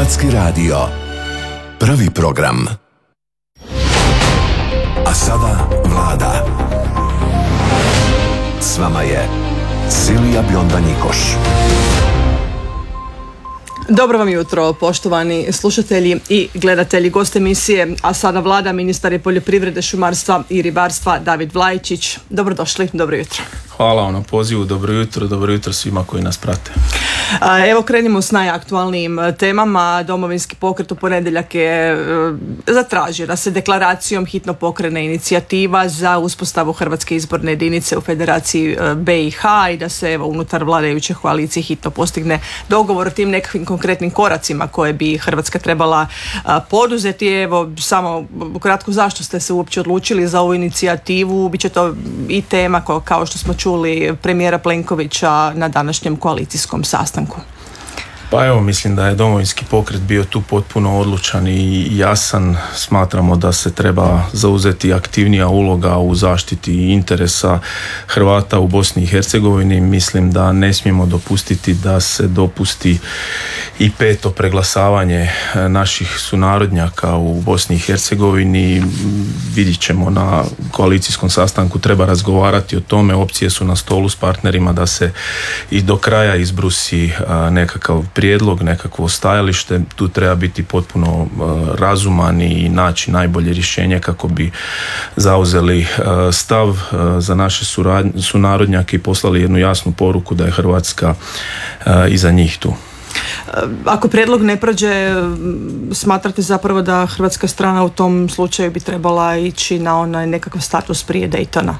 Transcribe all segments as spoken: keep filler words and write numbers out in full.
Hrvatski radio. Prvi program. A sada Vlada. S vama je Silvija Bionda-Njikoš. Dobro vam jutro, poštovani slušatelji i gledatelji. Gost emisije A sada Vlada, ministar je poljoprivrede, šumarstva i ribarstva David Vlaičić. Dobrodošli, dobro jutro. Hvala vam na pozivu, dobro jutro, dobro jutro svima koji nas prate. Evo krenimo s najaktualnijim temama. Domovinski pokret u ponedjeljak je zatražio da se deklaracijom hitno pokrene inicijativa za uspostavu Hrvatske izborne jedinice u Federaciji B i H i da se evo unutar vladajuće koalicije hitno postigne dogovor o tim nekakvim konkretnim koracima koje bi Hrvatska trebala poduzeti. Evo samo kratko, zašto ste se uopće odlučili za ovu inicijativu? Biće to i tema kao što smo čuli premijera Plenkovića na današnjem koalicijskom sastanku. Pa evo, mislim da je Domovinski pokret bio tu potpuno odlučan i jasan. Smatramo da se treba zauzeti aktivnija uloga u zaštiti interesa Hrvata u Bosni i Hercegovini. Mislim da ne smijemo dopustiti da se dopusti i peto preglasavanje naših sunarodnjaka u Bosni i Hercegovini. Vidjet ćemo na koalicijskom sastanku, treba razgovarati o tome. Opcije su na stolu s partnerima da se i do kraja izbrusi nekakav prijedlog, nekakvo stajalište. Tu treba biti potpuno uh, razuman i naći najbolje rješenje kako bi zauzeli uh, stav uh, za naše suradnje, sunarodnjake i poslali jednu jasnu poruku da je Hrvatska uh, iza njih tu. Ako prijedlog ne prođe, smatrate zapravo da hrvatska strana u tom slučaju bi trebala ići na onaj nekakav status prije Daytona?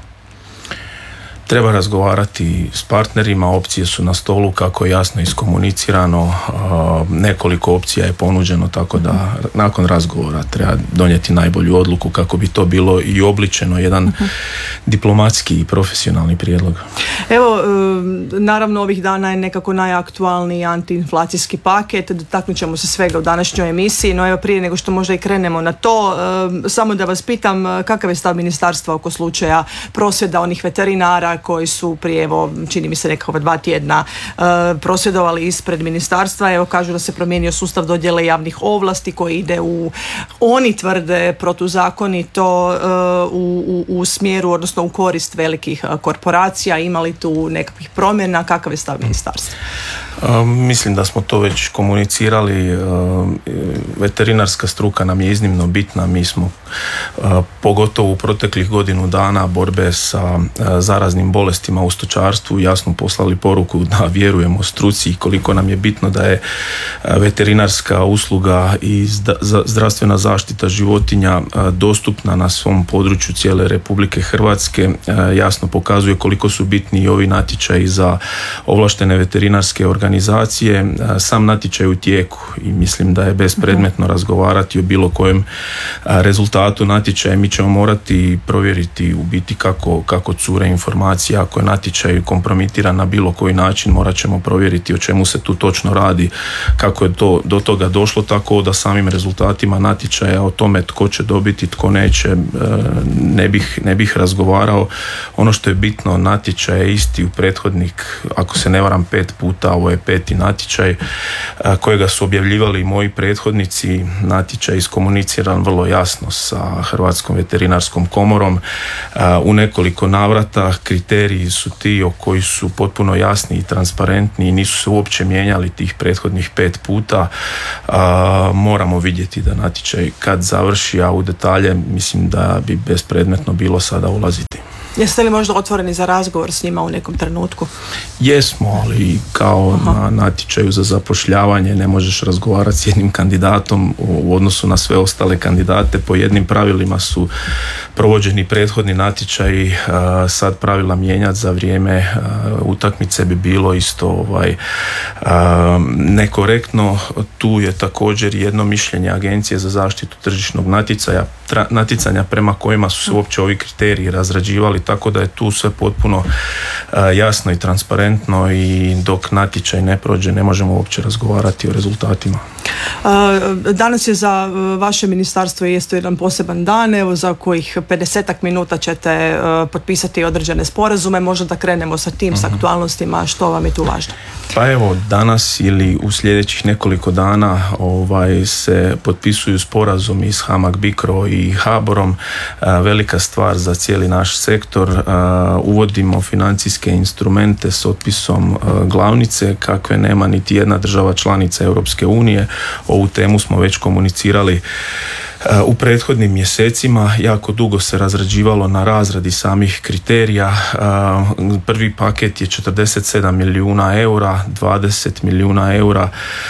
Treba razgovarati s partnerima, opcije su na stolu, kako je jasno iskomunicirano, nekoliko opcija je ponuđeno, tako da nakon razgovora treba donijeti najbolju odluku kako bi to bilo i obličeno jedan uh-huh. diplomatski i profesionalni prijedlog. Evo, naravno ovih dana je nekako najaktualniji antiinflacijski paket, dotaknut ćemo se svega u današnjoj emisiji, no evo prije nego što možda i krenemo na to, samo da vas pitam kakav je stav ministarstva oko slučaja prosvjeda onih veterinara koji su prije, evo, čini mi se nekako dva tjedna uh, prosvjedovali ispred ministarstva. Evo, kažu da se promijenio sustav dodjele javnih ovlasti koji ide u, oni tvrde, protuzakonito uh, u, u, u smjeru, odnosno u korist velikih uh, korporacija. Ima li tu nekakvih promjena? Kakav je stav ministarstva? Uh, mislim da smo to već komunicirali. Uh, veterinarska struka nam je iznimno bitna. Mi smo uh, pogotovo u proteklih godinu dana borbe sa uh, zaraznim bolestima u stočarstvu jasno poslali poruku da vjerujemo struci i koliko nam je bitno da je veterinarska usluga i zdravstvena zaštita životinja dostupna na svom području cijele Republike Hrvatske. Jasno pokazuje koliko su bitni i ovi natječaji za ovlaštene veterinarske organizacije. Sam natječaj u tijeku i mislim da je bespredmetno razgovarati o bilo kojem rezultatu natječaja. Mi ćemo morati provjeriti u biti kako, kako cure informacije. Ako je natječaj kompromitiran na bilo koji način, morat ćemo provjeriti o čemu se tu točno radi, kako je to do toga došlo, tako da samim rezultatima natječaja o tome tko će dobiti, tko neće, ne bih, ne bih razgovarao. Ono što je bitno, natječaj je isti u prethodnik, ako se ne varam, pet puta, ovo je peti natječaj kojega su objavljivali i moji prethodnici. Natječaj iskomuniciran vrlo jasno sa Hrvatskom veterinarskom komorom u nekoliko navrata. Kriteriji su ti koji su potpuno jasni i transparentni i nisu se uopće mijenjali tih prethodnih pet puta. A, moramo vidjeti da natječaj kad završi, a u detalje mislim da bi bespredmetno bilo sada ulaziti. Jeste li možda otvoreni za razgovor s njima u nekom trenutku? Jesmo, ali kao Aha. na natječaju za zapošljavanje ne možeš razgovarati s jednim kandidatom u odnosu na sve ostale kandidate. Po jednim pravilima su provođeni prethodni natječaji, sad pravila mijenjati za vrijeme utakmice bi bilo isto ovaj, nekorektno. Tu je također jedno mišljenje Agencije za zaštitu tržišnog natjecanja, tra, natjecanja prema kojima su se uopće ovi kriteriji razrađivali, tako da je tu sve potpuno jasno i transparentno i dok natječaj ne prođe ne možemo uopće razgovarati o rezultatima. Danas je za vaše ministarstvo isto jedan poseban dan, evo za kojih pedesetak minuta ćete potpisati određene sporazume, možda da krenemo sa tim, s aktualnostima, što vam je tu važno? Pa evo, danas ili u sljedećih nekoliko dana ovaj, se potpisuju sporazumi s Hamag Bicro i HBOR-om, velika stvar za cijeli naš sektor. Uvodimo financijske instrumente s otpisom glavnice kakve nema niti jedna država članica Europske unije. Ovu temu smo već komunicirali u prethodnim mjesecima. Jako dugo se razrađivalo na razradi samih kriterija. Prvi paket je četrdeset sedam milijuna eura, dvadeset milijuna eura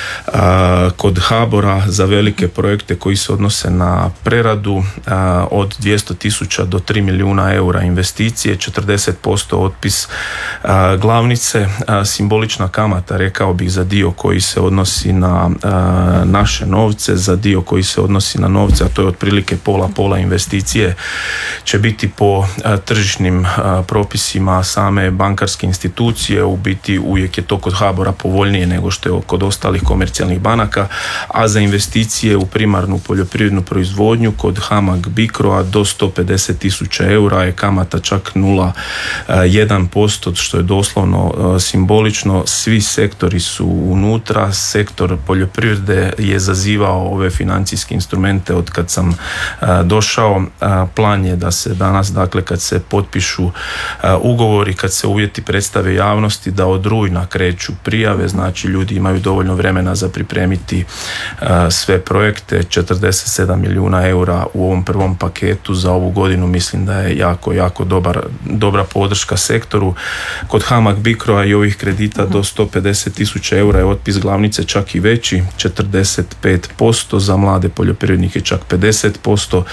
kod HBOR-a za velike projekte koji se odnose na preradu, od dvjesto tisuća do tri milijuna eura investicije, četrdeset posto otpis glavnice, simbolična kamata, rekao bih, za dio koji se odnosi na naše novce, za dio koji se odnosi na novce, a to je otprilike pola pola investicije, će biti po tržišnim propisima same bankarske institucije. U biti uvijek je to kod HBOR-a povoljnije nego što je kod ostalih komercijalnih banaka, a za investicije u primarnu poljoprivrednu proizvodnju kod Hamag Bicro-a do sto pedeset tisuća eura je kamata čak nula zarez jedan posto, što je doslovno simbolično. Svi sektori su unutra, sektor poljoprivrede je zazivao ove financijske instrumente od kad sam došao. Plan je da se danas, dakle, kad se potpišu ugovori, kad se uvjeti predstave javnosti, da od rujna kreću prijave, znači ljudi imaju dovoljno vremena za pripremiti sve projekte. četrdeset sedam milijuna eura u ovom prvom paketu za ovu godinu, mislim da je jako, jako dobar, dobra podrška sektoru. Kod Hamag Bicro-a i ovih kredita do sto pedeset tisuća eura je otpis glavnice čak i veći, četrdeset pet posto, za mlade poljoprivrednike čak pedeset posto.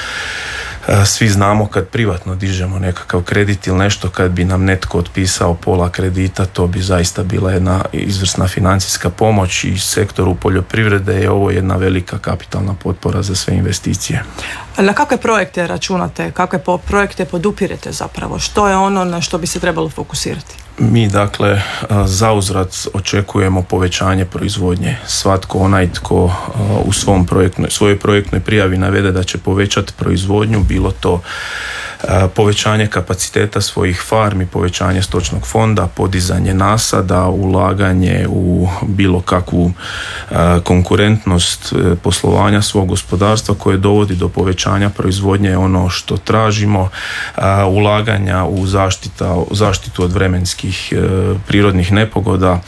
Svi znamo kad privatno dižemo nekakav kredit ili nešto, kad bi nam netko otpisao pola kredita, to bi zaista bila jedna izvrsna financijska pomoć, i sektoru poljoprivrede je ovo jedna velika kapitalna potpora za sve investicije. Na kakve projekte računate, kakve po projekte podupirete zapravo? Što je ono na što bi se trebalo fokusirati? Mi, dakle, zauzvrat očekujemo povećanje proizvodnje. Svatko onaj tko u svom projektnoj, svojoj projektnoj prijavi navede da će povećati proizvodnju, bilo to povećanje kapaciteta svojih farmi, povećanje stočnog fonda, podizanje nasada, ulaganje u bilo kakvu konkurentnost poslovanja svog gospodarstva koje dovodi do povećanja proizvodnje, ono što tražimo, ulaganja u zaštita, zaštitu od vremenskih prirodnih nepogoda.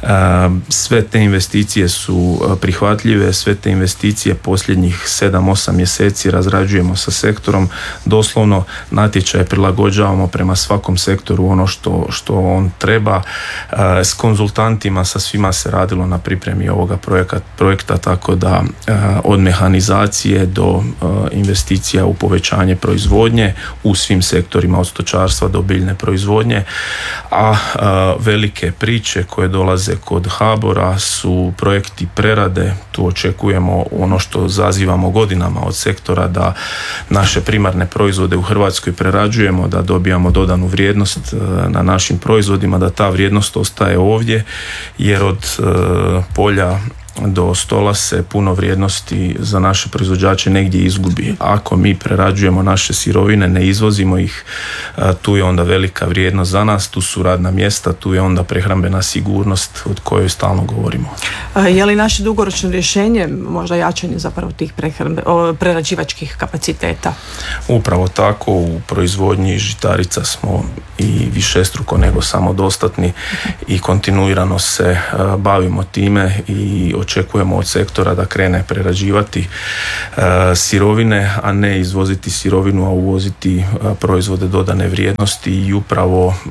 Sve te investicije su prihvatljive, sve te investicije posljednjih sedam osam mjeseci razrađujemo sa sektorom, doslovno natječaje prilagođavamo prema svakom sektoru ono što, što on treba. S konzultantima, sa svima se radilo na pripremi ovoga projekta, projekta tako da od mehanizacije do investicija u povećanje proizvodnje u svim sektorima, od stočarstva do biljne proizvodnje, a velike priče koje dolaze kod HBOR-a su projekti prerade. Tu očekujemo ono što zazivamo godinama od sektora, da naše primarne proizvode u Hrvatskoj prerađujemo, da dobijamo dodanu vrijednost na našim proizvodima, da ta vrijednost ostaje ovdje, jer od polja do stola se puno vrijednosti za naše proizvođače negdje izgubi. Ako mi prerađujemo naše sirovine, ne izvozimo ih, tu je onda velika vrijednost za nas, tu su radna mjesta, tu je onda prehrambena sigurnost od kojoj stalno govorimo. Je li naše dugoročno rješenje možda jačanje zapravo tih prehrambe, prerađivačkih kapaciteta? Upravo tako, u proizvodnji žitarica smo i višestruko nego samodostatni i kontinuirano se bavimo time i očekujemo od sektora da krene prerađivati uh, sirovine, a ne izvoziti sirovinu, a uvoziti uh, proizvode dodane vrijednosti, i upravo uh,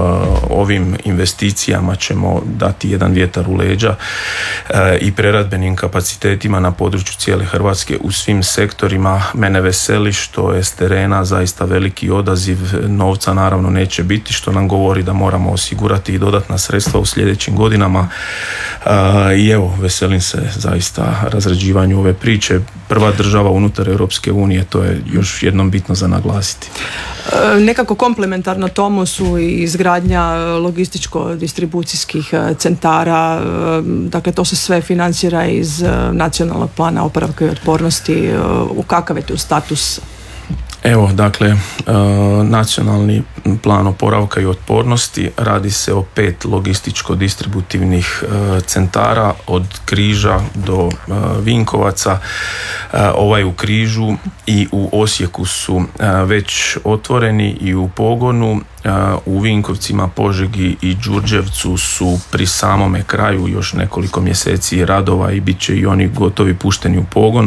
ovim investicijama ćemo dati jedan vjetar u leđa uh, i preradbenim kapacitetima na području cijele Hrvatske u svim sektorima. Mene veseli što je s terena zaista veliki odaziv. Novca naravno neće biti, što nam govori da moramo osigurati i dodatna sredstva u sljedećim godinama, uh, i evo, veseli veselim se zaista razrađivanju ove priče. Prva država unutar Europske unije, to je još jednom bitno za naglasiti. E, nekako komplementarno tomu su i izgradnja logističko-distribucijskih centara, dakle to se sve financira iz nacionalnog plana oporavka i otpornosti. U kakav je tu status? Evo, dakle, nacionalni plan oporavka i otpornosti, radi se o pet logističko-distributivnih centara od Križa do Vinkovaca. Ovaj u Križu i u Osijeku su već otvoreni i u pogonu. U Vinkovcima, Požegi i Đurđevcu su pri samome kraju još nekoliko mjeseci radova i bit će i oni gotovi pušteni u pogon.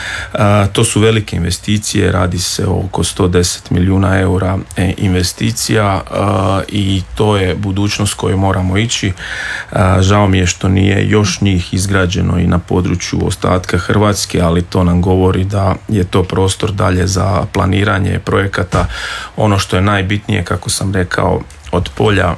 To su velike investicije, radi se o oko sto deset milijuna eura investicija i to je budućnost koju moramo ići. Žao mi je što nije još njih izgrađeno i na području ostatka Hrvatske, ali to nam govori da je to prostor dalje za planiranje projekata. Ono što je najbitnije, kako sam rekao, od polja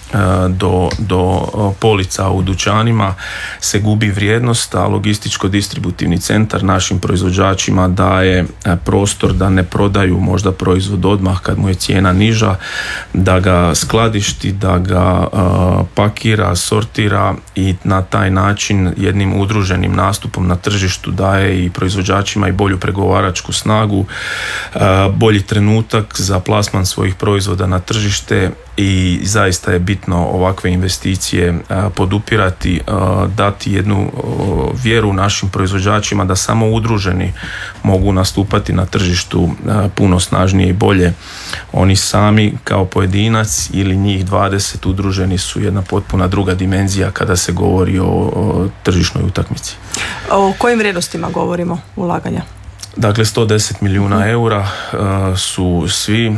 do, do polica u dućanima se gubi vrijednost, a logističko-distributivni centar našim proizvođačima daje prostor da ne prodaju možda proizvod odmah kad mu je cijena niža, da ga skladišti, da ga uh, pakira, sortira i na taj način jednim udruženim nastupom na tržištu daje i proizvođačima i bolju pregovaračku snagu, uh, bolji trenutak za plasman svojih proizvoda na tržište i zaista je bitno ovakve investicije podupirati, dati jednu vjeru našim proizvođačima da samo udruženi mogu nastupati na tržištu puno snažnije i bolje. Oni sami kao pojedinac ili njih dvadeset udruženi su jedna potpuna druga dimenzija kada se govori o, o tržišnoj utakmici. O kojim vrijednostima govorimo ulaganja? Dakle, sto deset milijuna eura su svi.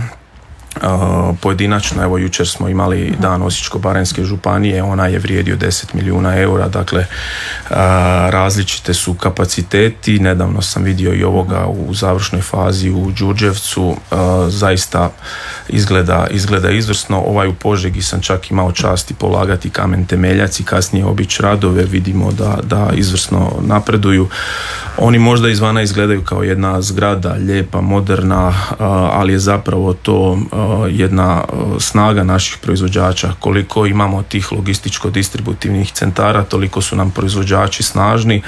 Uh, pojedinačno, evo jučer smo imali dan Osječko-baranjske županije, ona je vrijedio deset milijuna eura, dakle uh, različite su kapaciteti. Nedavno sam vidio i ovoga u završnoj fazi u Đurđevcu, uh, zaista izgleda, izgleda izvrsno. Ovaj u Požegi sam čak imao časti polagati kamen temeljac i kasnije obići radove, vidimo da, da izvrsno napreduju. Oni možda izvana izgledaju kao jedna zgrada, lijepa, moderna, uh, ali je zapravo to uh, jedna snaga naših proizvođača. Koliko imamo tih logističko-distributivnih centara, toliko su nam proizvođači snažni,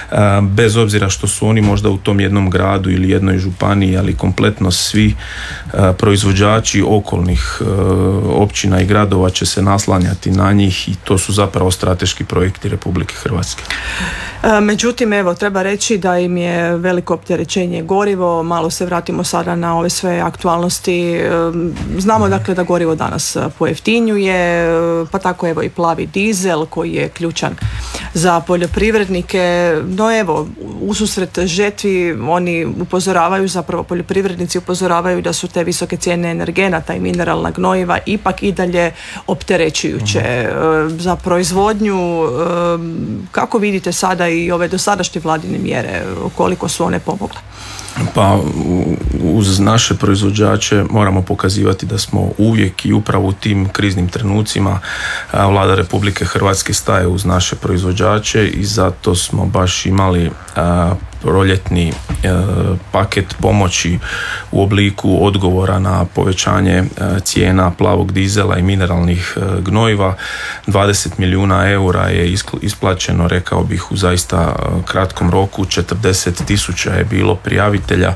bez obzira što su oni možda u tom jednom gradu ili jednoj županiji, ali kompletno svi proizvođači okolnih općina i gradova će se naslanjati na njih i to su zapravo strateški projekti Republike Hrvatske. Međutim, evo, treba reći da im je veliko opterećenje gorivo. Malo se vratimo sada na ove sve aktualnosti. Znamo dakle da gorivo danas pojeftinjuje, pa tako evo i plavi dizel koji je ključan za poljoprivrednike. No evo, ususret žetvi oni upozoravaju, zapravo poljoprivrednici upozoravaju da su te visoke cijene energenata i mineralna gnojiva ipak i dalje opterećujuće za proizvodnju. Kako vidite sada i ove dosadašnje vladine mjere, koliko su one pomogle? Pa uz naše proizvođače moramo pokazivati da smo uvijek i upravo u tim kriznim trenucima Vlada Republike Hrvatske staje uz naše proizvođače i zato smo baš imali proljetni paket pomoći u obliku odgovora na povećanje cijena plavog dizela i mineralnih gnojiva. dvadeset milijuna eura je isplaćeno, rekao bih, u zaista kratkom roku. četrdeset tisuća je bilo prijavitelja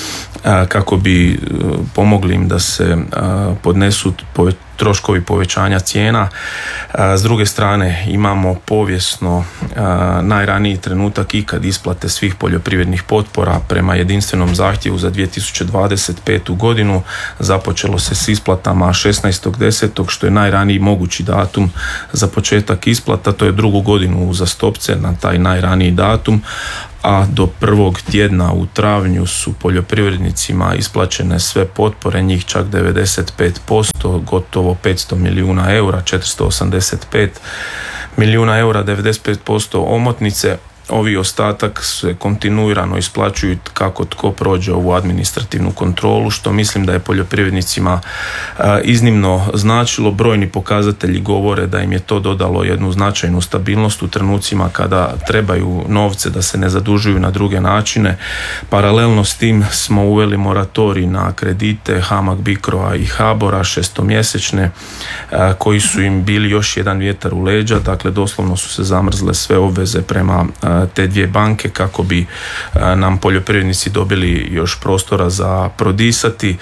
kako bi pomogli im da se podnesu troškovi povećanja cijena. S druge strane imamo povijesno najraniji trenutak ikad isplate svih poljoprivrednih potpora prema jedinstvenom zahtjevu za dvije tisuće dvadeset petu godinu. Započelo se s isplatama šesnaestog desetog što je najraniji mogući datum za početak isplata. To je drugu godinu uzastopce na taj najraniji datum, a do prvog tjedna u travnju su poljoprivrednicima isplaćene sve potpore, njih čak devedeset pet posto, gotovo petsto milijuna eura, četiristo osamdeset pet milijuna eura, devedeset pet posto omotnice. ovi ostatak se kontinuirano isplaćuju kako tko prođe ovu administrativnu kontrolu, što mislim da je poljoprivrednicima iznimno značilo. Brojni pokazatelji govore da im je to dodalo jednu značajnu stabilnost u trenucima kada trebaju novce da se ne zadužuju na druge načine. Paralelno s tim smo uveli moratorij na kredite HAMAG BICRO-a i HABOR-a šestomjesečne, koji su im bili još jedan vjetar u leđa. Dakle, doslovno su se zamrzle sve obveze prema te dvije banke kako bi nam poljoprivrednici dobili još prostora za prodisati.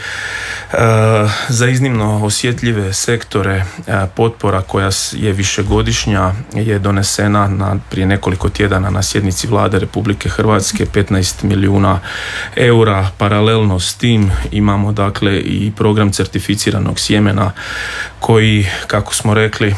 Za iznimno osjetljive sektore potpora koja je višegodišnja je donesena na, prije nekoliko tjedana na sjednici Vlade Republike Hrvatske petnaest milijuna eura. Paralelno s tim imamo dakle i program certificiranog sjemena koji, kako smo rekli,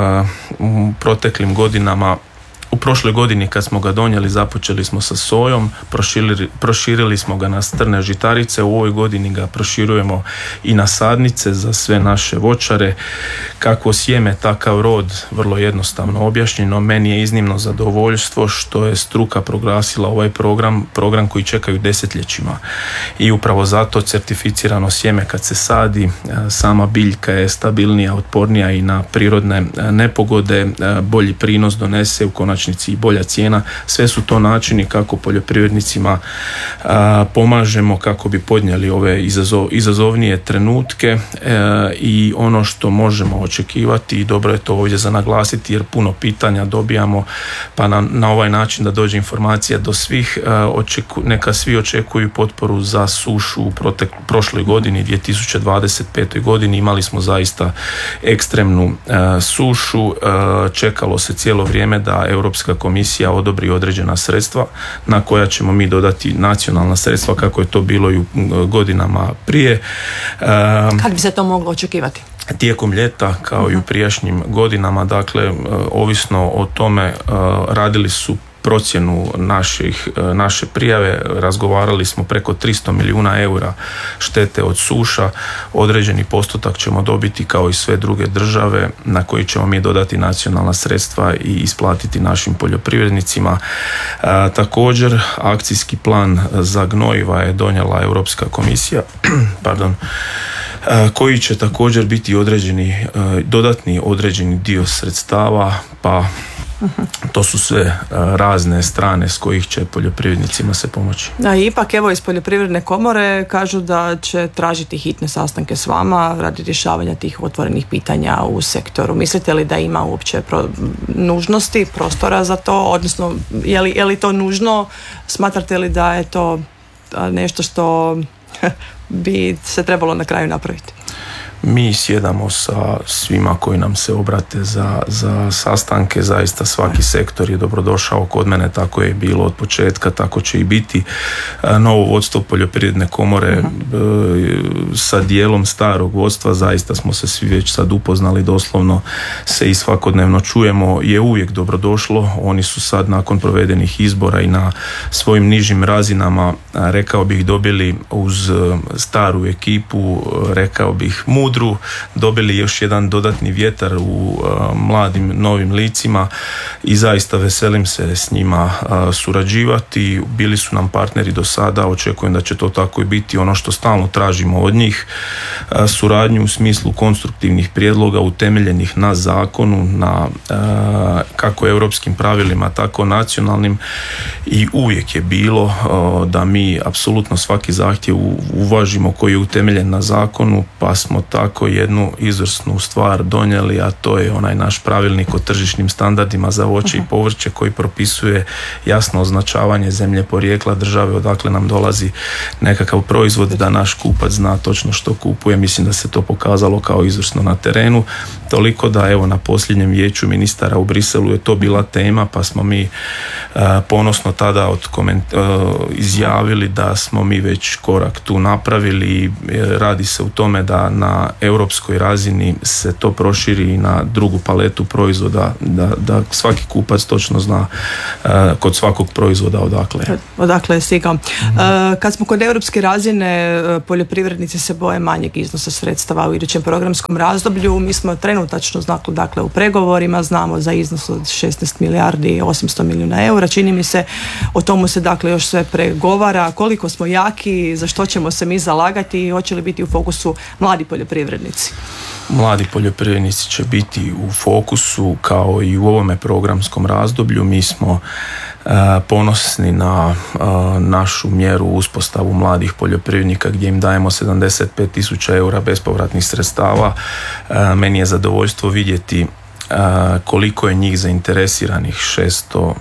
u proteklim godinama, u prošloj godini kad smo ga donijeli započeli smo sa sojom, proširili, proširili smo ga na strne žitarice, u ovoj godini ga proširujemo i na sadnice za sve naše voćare. Kako sjeme, takav rod, vrlo jednostavno objašnjeno. Meni je iznimno zadovoljstvo što je struka proglasila ovaj program, program koji čekaju desetljećima. I upravo zato certificirano sjeme kad se sadi, sama biljka je stabilnija, otpornija i na prirodne nepogode, bolji prinos donese, u konačnici i bolja cijena. Sve su to načini kako poljoprivrednicima a, pomažemo kako bi podnijeli ove izazov, izazovnije trenutke e, i ono što možemo očekivati, i dobro je to ovdje za naglasiti jer puno pitanja dobijamo, pa na, na ovaj način da dođe informacija do svih. A, očeku, neka svi očekuju potporu za sušu u protek, prošloj godini, dvije tisuće dvadeset pete. godini imali smo zaista ekstremnu a, sušu, a, čekalo se cijelo vrijeme da Europska komisija odobri određena sredstva na koja ćemo mi dodati nacionalna sredstva kako je to bilo i u godinama prije. Kad bi se to moglo očekivati? Tijekom ljeta, kao i u prijašnjim godinama, dakle, ovisno o tome, radili su procjenu naših, naše prijave, razgovarali smo preko tristo milijuna eura štete od suša. Određeni postotak ćemo dobiti kao i sve druge države na koji ćemo mi dodati nacionalna sredstva i isplatiti našim poljoprivrednicima. E, također akcijski plan za gnojiva je donijela Europska komisija pardon, e, koji će također biti određeni, e, dodatni određeni dio sredstava, pa to su sve razne strane s kojih će poljoprivrednicima se pomoći. A ipak evo iz Poljoprivredne komore kažu da će tražiti hitne sastanke s vama radi rješavanja tih otvorenih pitanja u sektoru. Mislite li da ima uopće pro, nužnosti, prostora za to, odnosno je li, je li to nužno? Smatrate li da je to nešto što bi se trebalo na kraju napraviti? Mi sjedamo sa svima koji nam se obrate za, za sastanke, zaista svaki sektor je dobrodošao kod mene, tako je bilo od početka, tako će i biti. Novo vodstvo Poljoprivredne komore uh-huh. sa dijelom starog vodstva, zaista smo se svi već sad upoznali, doslovno se i svakodnevno čujemo, je uvijek dobrodošlo. Oni su sad nakon provedenih izbora i na svojim nižim razinama, rekao bih, dobili uz staru ekipu, rekao bih, mudru, dobili još jedan dodatni vjetar u uh, mladim novim licima i zaista veselim se s njima uh, surađivati. Bili su nam partneri do sada, očekujem da će to tako i biti. Ono što stalno tražimo od njih, uh, suradnju u smislu konstruktivnih prijedloga utemeljenih na zakonu, na uh, kako europskim pravilima, tako nacionalnim, i uvijek je bilo uh, da mi apsolutno svaki zahtjev uvažimo koji je utemeljen na zakonu, pa smo tako jednu izvrsnu stvar donijeli, a to je onaj naš pravilnik o tržišnim standardima za voće i povrće koji propisuje jasno označavanje zemlje porijekla države odakle nam dolazi nekakav proizvod, da naš kupac zna točno što kupuje. Mislim da se to pokazalo kao izvrsno na terenu, toliko da evo na posljednjem vijeću ministara u Briselu je to bila tema, pa smo mi uh, ponosno tada od koment, uh, izjavili da smo mi već korak tu napravili i radi se u tome da na europskoj razini se to proširi na drugu paletu proizvoda, da, da svaki kupac točno zna uh, kod svakog proizvoda odakle. Odakle je stigao. Mm-hmm. Uh, kad smo kod europske razine, poljoprivrednici se boje manjeg iznosa sredstava u idućem programskom razdoblju. Mi smo trenutačno znakli, dakle, u pregovorima, znamo za iznos od šesnaest milijardi i osamsto milijuna eura. Čini mi se, o tomu se dakle još sve pregovara. Koliko smo jaki, za što ćemo se mi zalagati i hoće li biti u fokusu mladi poljoprivrednici? Mladi poljoprivrednici će biti u fokusu kao i u ovome programskom razdoblju. Mi smo uh, ponosni na uh, našu mjeru uspostavu mladih poljoprivrednika gdje im dajemo sedamdeset pet tisuća eura bespovratnih sredstava. Uh, meni je zadovoljstvo vidjeti Uh, koliko je njih zainteresiranih. Šesto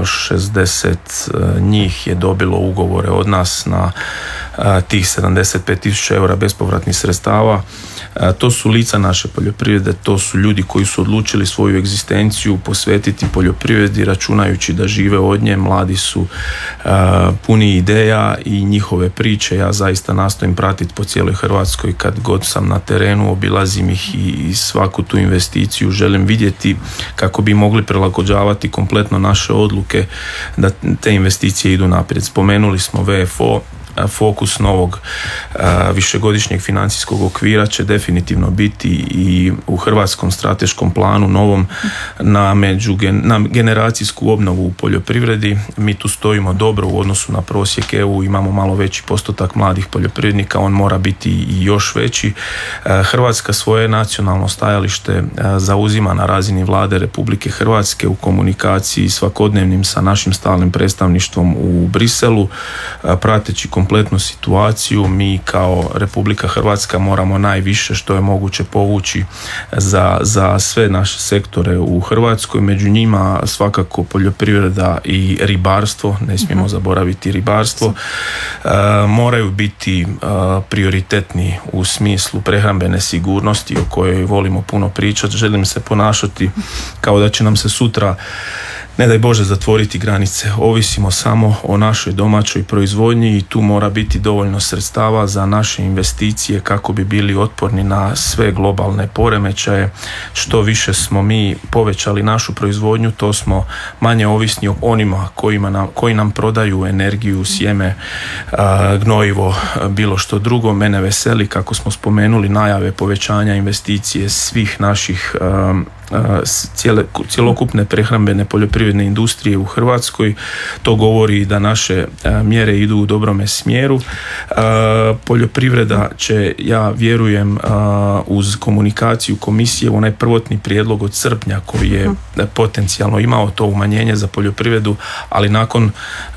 šezdeset uh, njih je dobilo ugovore od nas na uh, tih sedamdeset pet tisuća eura bespovratnih sredstava. Uh, to su lica naše poljoprivrede, to su ljudi koji su odlučili svoju egzistenciju posvetiti poljoprivredi računajući da žive od nje. Mladi su uh, puni ideja i njihove priče ja zaista nastojim pratiti po cijeloj Hrvatskoj. Kad god sam na terenu, obilazim ih i, i svaku tu investiciju želim vidjeti kako bi mogli prilagođavati kompletno naše odluke da te investicije idu naprijed. Spomenuli smo V F O. Fokus novog a, višegodišnjeg financijskog okvira će definitivno biti i u hrvatskom strateškom planu novom na, međugen, na generacijsku obnovu u poljoprivredi. Mi tu stojimo dobro u odnosu na prosjek E U, imamo malo veći postotak mladih poljoprivrednika, on mora biti i još veći. A, Hrvatska svoje nacionalno stajalište a, zauzima na razini Vlade Republike Hrvatske u komunikaciji svakodnevnim sa našim stalnim predstavništvom u Briselu, a, prateći kompletnu situaciju. Mi kao Republika Hrvatska moramo najviše što je moguće povući za, za sve naše sektore u Hrvatskoj, među njima svakako poljoprivreda i ribarstvo, ne smijemo zaboraviti ribarstvo, e, moraju biti e, prioritetni u smislu prehrambene sigurnosti o kojoj volimo puno pričati. Želim se ponašati kao da će nam se sutra, ne daj Bože, zatvoriti granice. Ovisimo samo o našoj domaćoj proizvodnji i tu mora biti dovoljno sredstava za naše investicije kako bi bili otporni na sve globalne poremećaje. Što više smo mi povećali našu proizvodnju, to smo manje ovisni o onima kojima nam, koji nam prodaju energiju, sjeme, gnojivo, bilo što drugo. Mene veseli, kako smo spomenuli, najave povećanja investicije svih naših Cijele, cjelokupne prehrambene poljoprivredne industrije u Hrvatskoj. To govori da naše mjere idu u dobrome smjeru. Poljoprivreda će, ja vjerujem, uz komunikaciju komisije, onaj prvotni prijedlog od srpnja koji je potencijalno imao to umanjenje za poljoprivredu, ali nakon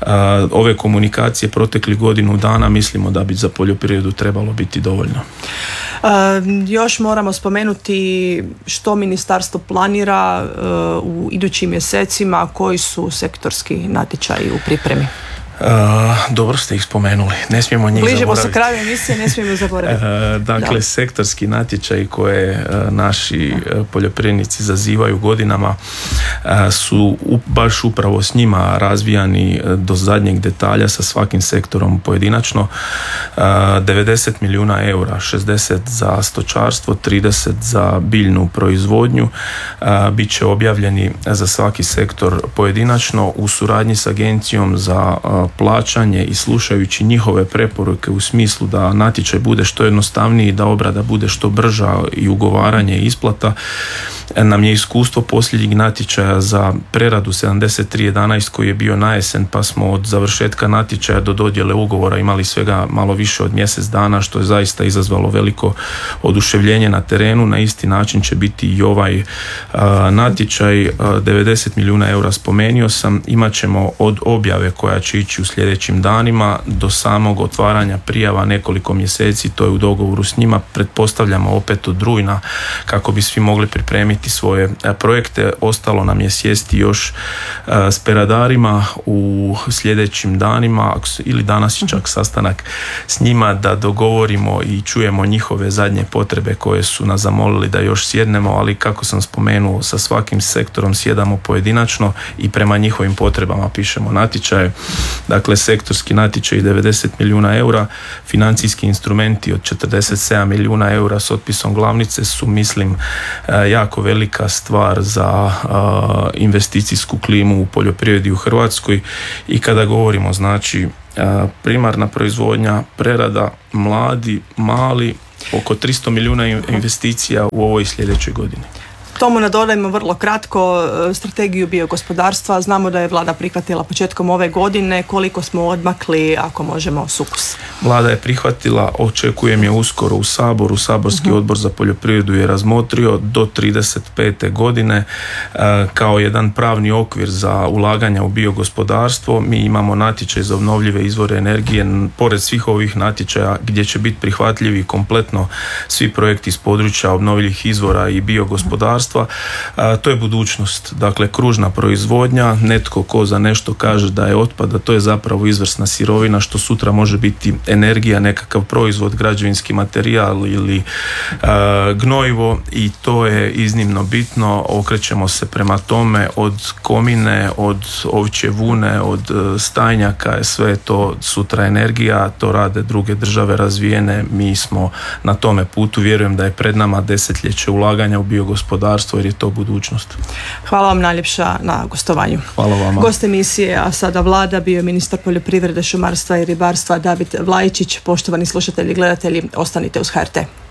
ove komunikacije protekli godinu dana mislimo da bi za poljoprivredu trebalo biti dovoljno. Uh, još moramo spomenuti što ministarstvo planira uh, u idućim mjesecima, koji su sektorski natječaji u pripremi. Uh, dobro ste ih spomenuli, ne smijemo njih Bližimo zaboraviti. se kraju emisije, ne smijemo zaboraviti. Uh, dakle, da. Sektorski natječaji koje uh, naši uh, poljoprivrednici zazivaju godinama uh, su u, baš upravo s njima razvijani uh, do zadnjeg detalja sa svakim sektorom pojedinačno. Uh, devedeset milijuna eura, šezdeset za stočarstvo, trideset za biljnu proizvodnju, uh, bit će objavljeni za svaki sektor pojedinačno u suradnji s agencijom za uh, plaćanje i slušajući njihove preporuke u smislu da natječaj bude što jednostavniji, da obrada bude što brža i ugovaranje i isplata. Nam je iskustvo posljednjeg natječaja za preradu sedamdeset tri jedanaest koji je bio na jesen, pa smo od završetka natječaja do dodjele ugovora imali svega malo više od mjesec dana, što je zaista izazvalo veliko oduševljenje na terenu. Na isti način će biti i ovaj a, natječaj. A, devedeset milijuna eura spomenio sam. Imat ćemo od objave koja će ići u sljedećim danima do samog otvaranja prijava nekoliko mjeseci, to je u dogovoru s njima. Pretpostavljamo opet od rujna kako bi svi mogli pripremiti svoje projekte. Ostalo nam je sjesti još s peradarima u sljedećim danima ili danas je čak sastanak s njima da dogovorimo i čujemo njihove zadnje potrebe koje su nas zamolili da još sjednemo, ali kako sam spomenuo, sa svakim sektorom sjedamo pojedinačno i prema njihovim potrebama pišemo natječaje. Dakle, sektorski natječaj devedeset milijuna eura, financijski instrumenti od četrdeset sedam milijuna eura s otpisom glavnice su, mislim, jako velika stvar za investicijsku klimu u poljoprivredi u Hrvatskoj. I kada govorimo, znači, primarna proizvodnja, prerada, mladi, mali, oko tristo milijuna investicija u ovoj sljedećoj godini. Tomu nadodajmo vrlo kratko strategiju biogospodarstva. Znamo da je vlada prihvatila početkom ove godine. Koliko smo odmakli, ako možemo, sukus? Vlada je prihvatila, očekujem je uskoro u Saboru. Saborski uh-huh. odbor za poljoprivredu je razmotrio do trideset pete godine kao jedan pravni okvir za ulaganja u biogospodarstvo. Mi imamo natječaj za obnovljive izvore energije, pored svih ovih natječaja gdje će biti prihvatljivi kompletno svi projekti iz područja obnovljivih izvora i biogospodarstva. A, to je budućnost, dakle kružna proizvodnja, netko ko za nešto kaže da je otpad, a to je zapravo izvrsna sirovina što sutra može biti energija, nekakav proizvod, građevinski materijal ili a, gnojivo, i to je iznimno bitno. Okrećemo se prema tome, od komine, od ovčje vune, od stajnjaka, sve je to sutra energija, to rade druge države razvijene, mi smo na tome putu, vjerujem da je pred nama desetljeće ulaganja u biogospodarstvo jer je to budućnost. Hvala vam najljepša na gostovanju. Hvala vama. Gost emisije, a sada vlada, bio je ministar poljoprivrede, šumarstva i ribarstva David Vlajičić. Poštovani slušatelji i gledatelji, ostanite uz H R T.